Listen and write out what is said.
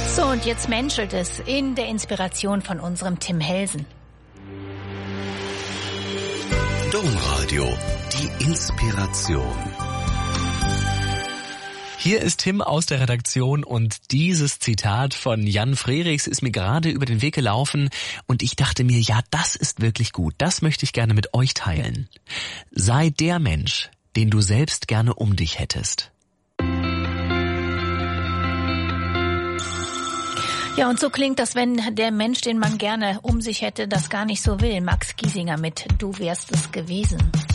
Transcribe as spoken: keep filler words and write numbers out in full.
So, und jetzt menschelt es in der Inspiration von unserem Tim Helsen. Domradio, die Inspiration. Hier ist Tim aus der Redaktion und dieses Zitat von Jan Frerichs ist mir gerade über den Weg gelaufen und ich dachte mir, ja, das ist wirklich gut, das möchte ich gerne mit euch teilen. Sei der Mensch, den du selbst gerne um dich hättest. Ja, und so klingt das, wenn der Mensch, den man gerne um sich hätte, das gar nicht so will. Max Giesinger mit Du wärst es gewesen.